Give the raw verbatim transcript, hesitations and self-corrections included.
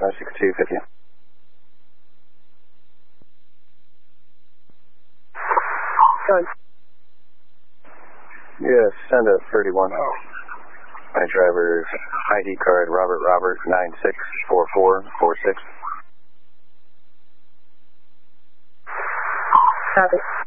nine six two fifty. Done. Yes, send a thirty-one. My driver's I D card, Robert Robert, nine six four four four six. Copy.